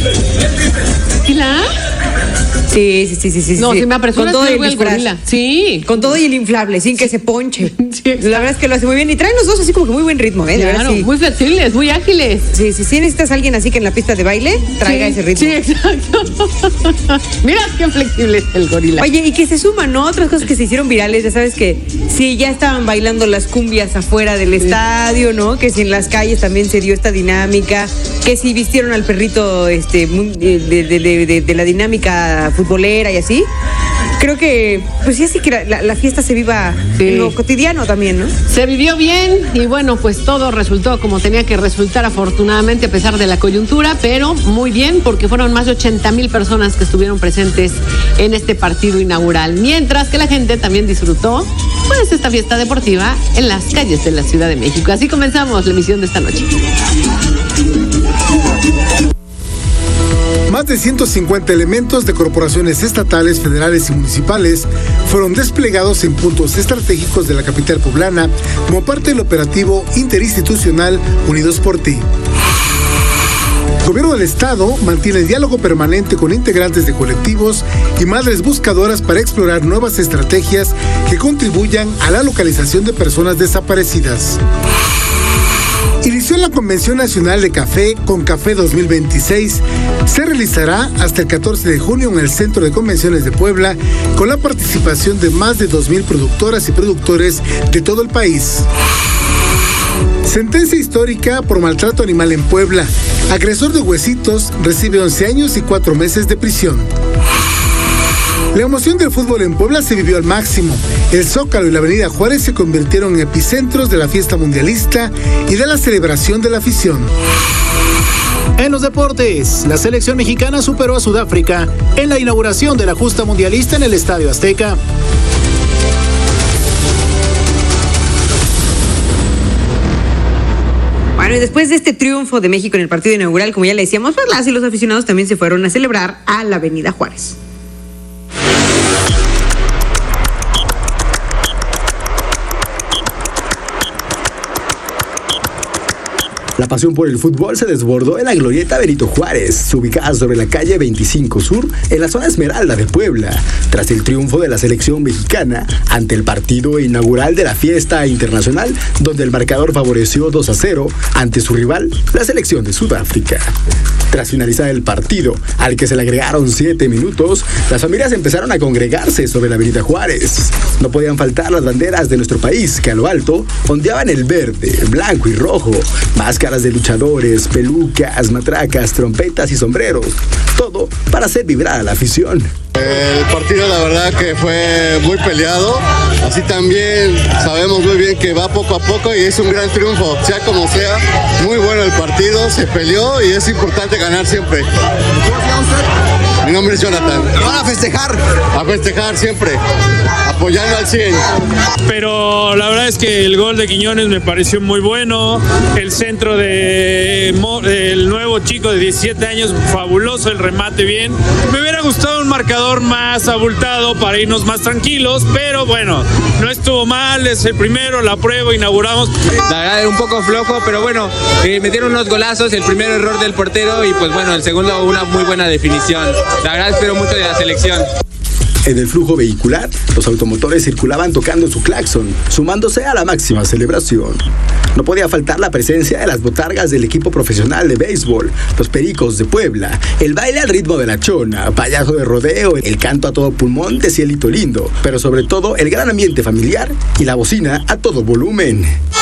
¿Y la? Sí. No, sí me apresura. Con todo el el disfraz. gorila. Sí. Con todo y el inflable, sin que se ponche. Sí, la verdad es que lo hace muy bien. Y traen los dos así como que muy buen ritmo, ¿eh? De claro, verdad, sí. muy flexibles, muy ágiles. Sí, necesitas a alguien así que en la pista de baile traiga ese ritmo. Sí, exacto. Mira qué flexible es el gorila. Oye, y que se suman, ¿no? Otras cosas que se hicieron virales, ya sabes que sí, ya estaban bailando las cumbias afuera del estadio, ¿no? Que si en las calles también se dio esta dinámica, que si vistieron al perrito de la dinámica futbolera y así. Creo que, pues sí, así que la fiesta se viva en lo cotidiano también, ¿no? Se vivió bien y bueno, pues todo resultó como tenía que resultar, afortunadamente, a pesar de la coyuntura, pero muy bien porque fueron más de 80,000 personas que estuvieron presentes en este partido inaugural, mientras que la gente también disfrutó pues esta fiesta deportiva en las calles de la Ciudad de México. Así comenzamos la emisión de esta noche. Más de 150 elementos de corporaciones estatales, federales y municipales fueron desplegados en puntos estratégicos de la capital poblana como parte del operativo interinstitucional Unidos por Ti. El gobierno del estado mantiene diálogo permanente con integrantes de colectivos y madres buscadoras para explorar nuevas estrategias que contribuyan a la localización de personas desaparecidas. Inició la Convención Nacional de Café CONCAFE 2026. Se realizará hasta el 14 de junio en el Centro de Convenciones de Puebla, con la participación de más de 2,000 productoras y productores de todo el país. Sentencia histórica por maltrato animal en Puebla. Agresor de Huesitos recibe 11 años y 4 meses de prisión. La emoción del fútbol en Puebla se vivió al máximo. El Zócalo y la Avenida Juárez se convirtieron en epicentros de la fiesta mundialista y de la celebración de la afición. En los deportes, la selección mexicana superó a Sudáfrica en la inauguración de la justa mundialista en el Estadio Azteca. Bueno, y después de este triunfo de México en el partido inaugural, como ya le decíamos, pues las y los aficionados también se fueron a celebrar a la Avenida Juárez. La pasión por el fútbol se desbordó en la glorieta Benito Juárez, ubicada sobre la calle 25 Sur, en la zona Esmeralda de Puebla, tras el triunfo de la selección mexicana ante el partido inaugural de la fiesta internacional, donde el marcador favoreció 2-0 ante su rival, la selección de Sudáfrica. Tras finalizar el partido, al que se le agregaron 7 minutos, las familias empezaron a congregarse sobre la Avenida Juárez. No podían faltar las banderas de nuestro país, que a lo alto ondeaban el verde, blanco y rojo, máscaras de luchadores, pelucas, matracas, trompetas y sombreros. Todo para hacer vibrar a la afición. El partido la verdad que fue muy peleado, así también sabemos muy bien que va poco a poco y es un gran triunfo, sea como sea, muy bueno el partido, se peleó y es importante ganar siempre. Mi nombre es Jonathan. ¿Van a festejar? A festejar siempre, apoyando al 100. Pero la verdad es que el gol de Quiñones me pareció muy bueno, el centro del nuevo chico de 17 años, fabuloso, el remate bien. Me hubiera gustado un marcador más abultado para irnos más tranquilos, pero bueno, no estuvo mal, es el primero, la prueba, inauguramos. La verdad era un poco flojo, pero bueno, metieron unos golazos, el primero error del portero y pues bueno, el segundo una muy buena definición. La verdad espero mucho de la selección. En el flujo vehicular, los automotores circulaban tocando su claxon, sumándose a la máxima celebración. No podía faltar la presencia de las botargas del equipo profesional de béisbol, los Pericos de Puebla, el baile al ritmo de la chona, payaso de rodeo, el canto a todo pulmón de Cielito Lindo, pero sobre todo el gran ambiente familiar y la bocina a todo volumen.